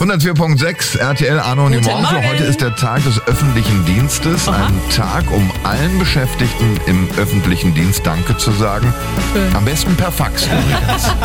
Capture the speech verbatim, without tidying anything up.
hundertvier Komma sechs R T L Arno und die Guten Morgenshow. Morgen. Heute ist der Tag des öffentlichen Dienstes. Aha. Ein Tag, um allen Beschäftigten im öffentlichen Dienst Danke zu sagen. Schön. Am besten per Fax übrigens.